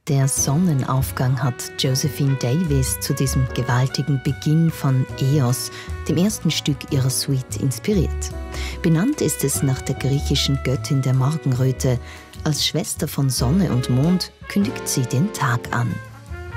Der Sonnenaufgang hat Josephine Davis zu diesem gewaltigen Beginn von Eos, dem ersten Stück ihrer Suite, inspiriert. Benannt ist es nach der griechischen Göttin der Morgenröte. Als Schwester von Sonne und Mond kündigt sie den Tag an.